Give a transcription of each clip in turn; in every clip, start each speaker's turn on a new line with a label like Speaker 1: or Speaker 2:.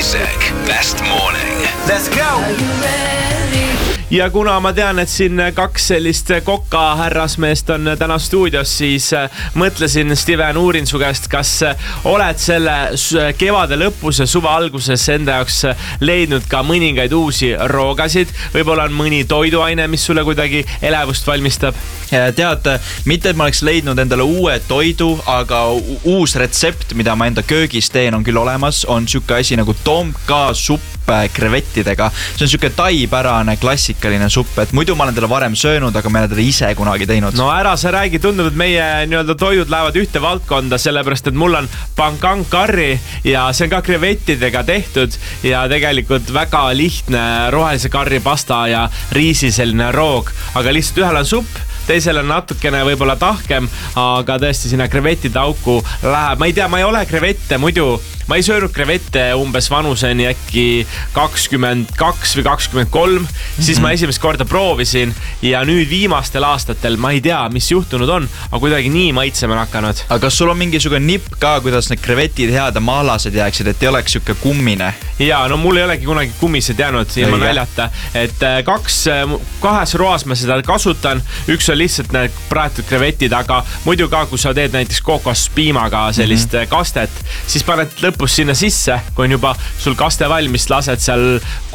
Speaker 1: Rocksec Best Morning.
Speaker 2: Let's go!
Speaker 3: Ja kuna ma tean, et siin 2 sellist koka härrasmeest on täna stuudios, siis mõtlesin, Steven, uurin su käest, kas oled selle kevade lõpus ja suve alguses enda jaoks leidnud ka mõningaid uusi roogasid? Võib-olla on mõni toiduaine, mis sulle kuidagi elevust valmistab?
Speaker 4: Tead, mitte et ma oleks leidnud endale uue toidu, aga uus retsept, mida ma enda köögis teen, on küll olemas. On siuke asi nagu tomka supp krevettidega. See on siuke taipärane klassikaline supp, et muidu ma olen teda varem söönud, aga ma olen teda ise kunagi teinud.
Speaker 3: No ära sa räägi, tundub, et meie nii-öelda toidud lähevad ühte valdkonda, sellepärast et mul on pankang curry ja see on ka krevettidega tehtud ja tegelikult väga lihtne rohelise curry pasta ja riisi selline roog, aga lihtsalt ühel on supp, teisel on natukene võib-olla tahkem, aga tõesti sinna krevettide auku läheb. Ma ei tea, ma ei ole krevette muidu, ma ei söönud krevette umbes vanuseni äkki 22 või 23, siis ma esimest korda proovisin ja nüüd viimastel aastatel ma ei tea, mis juhtunud on, aga kuidagi nii maitsema on hakanud.
Speaker 4: Aga kas sul on mingisugune nipp ka, kuidas need krevetid head maalased jääksid, et ei oleks siuke kummine?
Speaker 3: Ja, no mul ei olegi kunagi kummised jäänud, ilma naljata, et kahes roas ma seda kasutan, üks on lihtsalt need praetud krevetid, aga muidu ka, kui sa teed näiteks kokospiimaga sellist kastet, siis paned lõpus sinna sisse, kui on juba sul kaste valmis, lased seal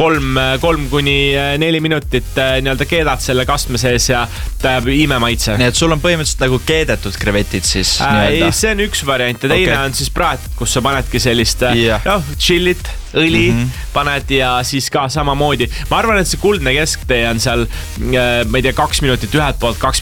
Speaker 3: 3-4 minutit nii-öelda keedad selle kastme sees ja ta jääb imemaitse.
Speaker 4: Nii et sul on põhimõtteliselt nagu keedetud krevetid siis?
Speaker 3: Ei, see on üks variant ja teine on siis praet, kus sa panedki sellist chillit, õli paned ja siis ka samamoodi. Ma arvan, et see kuldne kesktee on seal, ma ei tea, 2 minutit ühelt poolt, 2